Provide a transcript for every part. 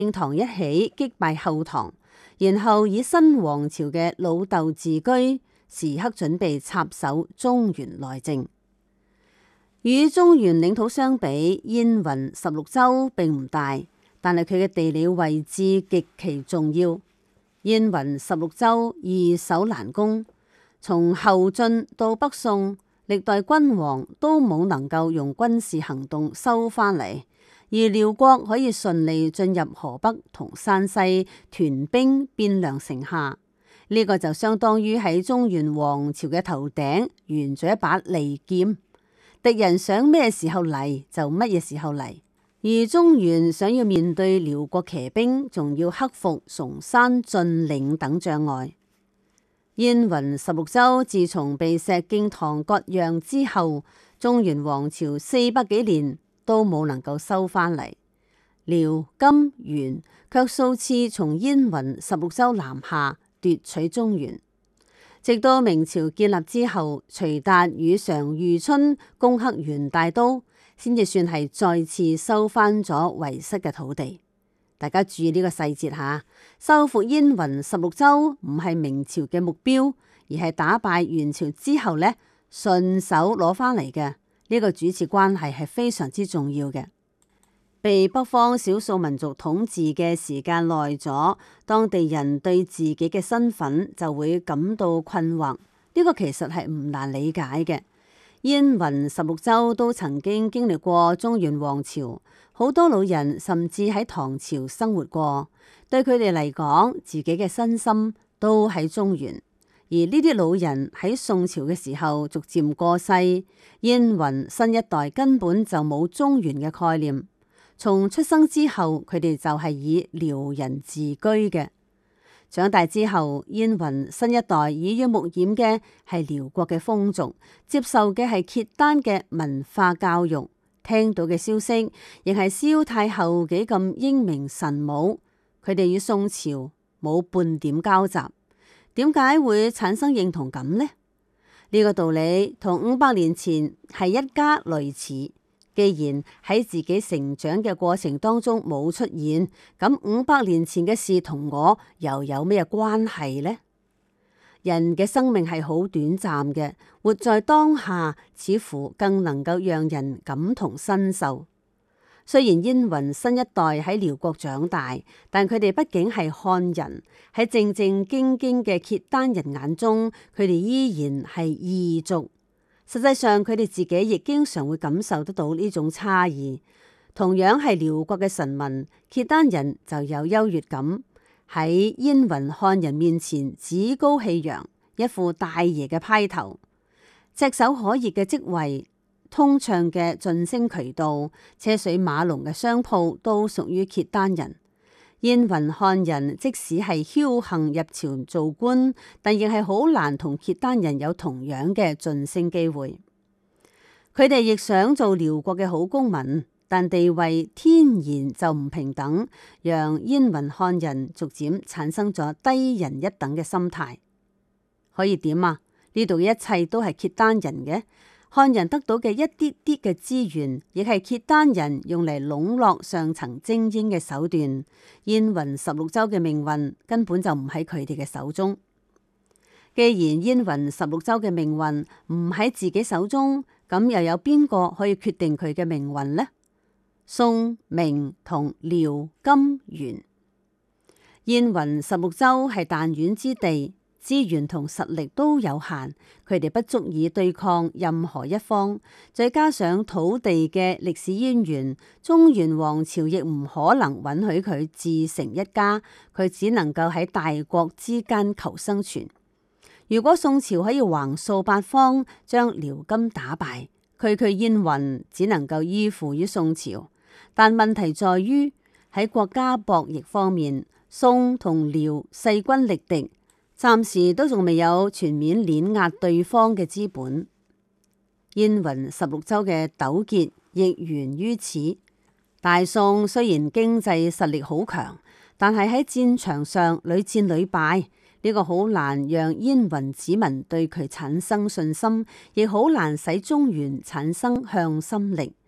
敬唐一起擊敗後唐，然後以新王朝嘅老豆自居，時刻準備插手中原內政。與中原領土相比，燕雲16州並唔大，但係佢嘅地理位置極其重要。燕雲16州易守難攻，從後晉到北宋，歷代君王都冇能夠用軍事行動收翻嚟。而遼國可以順利進入河北同山西，屯兵汴梁城下，呢個就相當於喺中原王朝嘅頭頂懸咗一把利劍，敵人想咩時候嚟就乜嘢時候嚟。而中原想要面對遼國騎兵，仲要克服崇山峻嶺等障礙。燕雲16州自從被石敬瑭割讓之後，中原王朝400幾年都冇能夠收翻嚟，遼、金、元卻數次從燕雲16州南下奪取中原。直到明朝建立之後，徐達與常遇春攻克元大都，先至算係再次收翻咗遺失嘅土地。大家注意呢個細節吓，收復燕雲16州唔係明朝嘅目標，而係打敗元朝之後呢，順手攞翻嚟嘅。呢個主次關係係非常之重要嘅。被北方少數民族統治嘅時間耐咗，當地人對自己嘅身份就會感到困惑。呢個其實係唔難理解嘅。燕雲16州都曾經經歷過中原王朝，好多老人甚至喺唐朝生活過，對佢哋嚟講，自己嘅身心都喺中原。而呢啲老人喺宋朝嘅時候逐漸過世，燕雲新一代根本就冇中原嘅概念。從出生之後，佢哋就係以遼人自居嘅。長大之後，燕雲新一代耳濡目染嘅係遼國嘅風俗，接受嘅係契丹嘅文化教育，聽到嘅消息亦係蕭太后幾咁英明神武。佢哋與宋朝冇半點交集。點解會產生認同感呢？呢個道理同500年前係一家類似。既然喺自己成長嘅過程當中冇出現，咁500年前嘅事同我又有咩關係呢？人嘅生命係好短暫嘅，活在當下似乎更能夠讓人感同身受。雖然燕雲新一代喺遼國長大，但佢哋畢竟係漢人，喺正正經經嘅契丹人眼中，佢哋依然係異族。實際上，佢哋自己亦經常會感受得到呢種差異。同樣係遼國嘅臣民，契丹人就有優越感，喺燕雲漢人面前趾高氣揚，一副大爺嘅派頭，炙手可熱嘅職位。通暢嘅晉升渠道、車水馬龍嘅商鋪都屬於契丹人。燕雲漢人即使係僥倖入朝做官，但亦係好難同契丹人有同樣嘅晉升機會。佢哋亦想做遼國嘅好公民，但地位天然就唔平等，讓燕雲漢人逐漸產生咗低人一等嘅心態。可以點啊？呢度嘅一切都係契丹人嘅。漢人得到嘅一啲啲嘅資源，亦係契丹人用嚟籠絡上層精英嘅手段。燕雲16州嘅命運根本就唔喺佢哋嘅手中。既然燕雲16州嘅命運唔喺自己手中，咁又有邊個可以決定佢嘅命運呢？宋、明同遼、金、元，燕雲16州係彈丸之地。資源同實力都有限，佢哋不足以對抗任何一方。再加上土地嘅歷史淵源，中原王朝亦唔可能允許佢自成一家，佢只能夠喺大國之間求生存。如果宋朝可以橫掃八方，將遼金打敗，區燕雲只能夠依附於宋朝。但問題在於喺國家博弈方面，宋同遼勢均力敵。暫時都仲未有全面碾壓對方嘅資本。燕雲16州嘅糾結亦源於此。大宋雖然經濟實力好強，但係喺戰場上屢戰屢敗，呢個好難讓燕雲子民對佢產生信心，亦好難使中原產生向心力。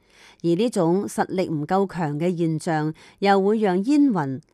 而呢種實力唔夠強嘅現象，又會讓燕雲